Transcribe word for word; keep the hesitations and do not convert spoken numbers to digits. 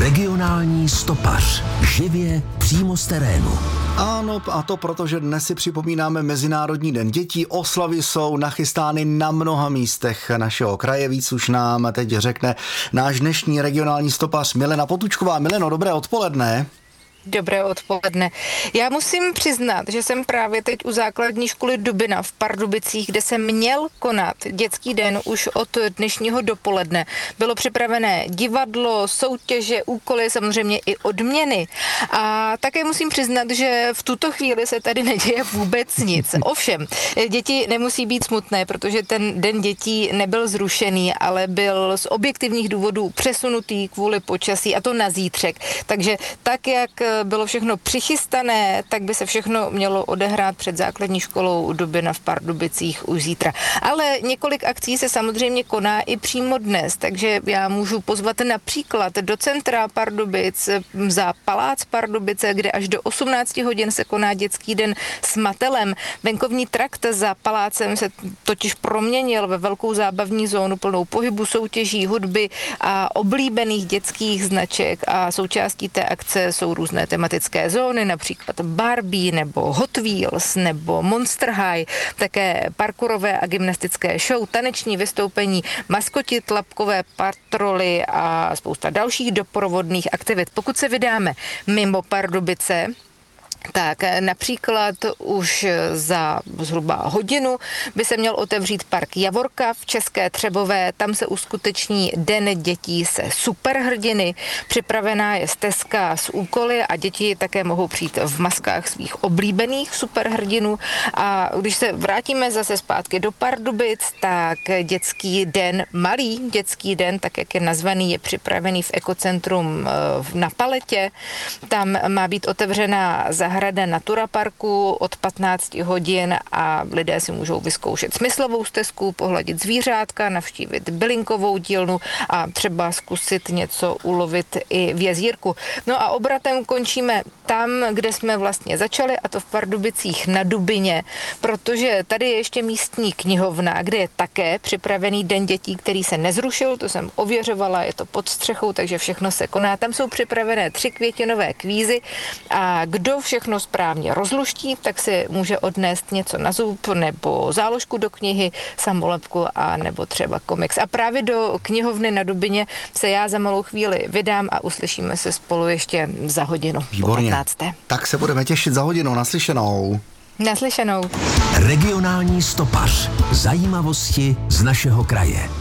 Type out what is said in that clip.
Regionální stopař. Živě přímo z terénu. Ano, a to proto, že dnes si připomínáme Mezinárodní den dětí. Oslavy jsou nachystány na mnoha místech našeho kraje. Víc už nám teď řekne náš dnešní regionální stopař Milena Potůčková. Mileno, dobré odpoledne. Dobré odpoledne. Já musím přiznat, že jsem právě teď u základní školy Dubina v Pardubicích, kde se měl konat dětský den už od dnešního dopoledne. Bylo připravené divadlo, soutěže, úkoly, samozřejmě i odměny. A také musím přiznat, že v tuto chvíli se tady neděje vůbec nic. Ovšem, děti nemusí být smutné, protože ten den dětí nebyl zrušený, ale byl z objektivních důvodů přesunutý kvůli počasí, a to na zítřek. Takže tak, jak bylo všechno přichystané, tak by se všechno mělo odehrát před základní školou Dubina v Pardubicích už zítra. Ale několik akcí se samozřejmě koná i přímo dnes, takže já můžu pozvat například do centra Pardubic za Palác Pardubice, kde až do osmnácti hodin se koná dětský den s Matelem. Venkovní trakt za palácem se totiž proměnil ve velkou zábavní zónu plnou pohybu, soutěží, hudby a oblíbených dětských značek, a součástí té akce jsou různé tematické zóny, například Barbie nebo Hot Wheels nebo Monster High, také parkourové a gymnastické show, taneční vystoupení, maskoti, tlapkové patroly a spousta dalších doprovodných aktivit. Pokud se vydáme mimo Pardubice, tak například už za zhruba hodinu by se měl otevřít park Javorka v České Třebové. Tam se uskuteční Den dětí se superhrdiny. Připravená je stezka s úkoly a děti také mohou přijít v maskách svých oblíbených superhrdinů. A když se vrátíme zase zpátky do Pardubic, tak dětský den, malý dětský den, tak jak je nazvaný, je připravený v ekocentrum na Paletě. Tam má být otevřená zahrada Natura Parku od patnácti hodin a lidé si můžou vyzkoušet smyslovou stezku, pohladit zvířátka, navštívit bylinkovou dílnu a třeba zkusit něco ulovit i v jezírku. No a obratem končíme tam, kde jsme vlastně začali, a to v Pardubicích na Dubině, protože tady je ještě místní knihovna, kde je také připravený Den dětí, který se nezrušil, to jsem ověřovala, je to pod střechou, takže všechno se koná. Tam jsou připravené tři květinové kvízy a kdo všechno správně rozluští, tak si může odnést něco na zub nebo záložku do knihy, samolepku a nebo třeba komiks. A právě do knihovny na Dubině se já za malou chvíli vydám a uslyšíme se spolu ještě za hodinu. Výborně. patnácté. Tak se budeme těšit za hodinu. Naslyšenou. Naslyšenou. Regionální stopař. Zajímavosti z našeho kraje.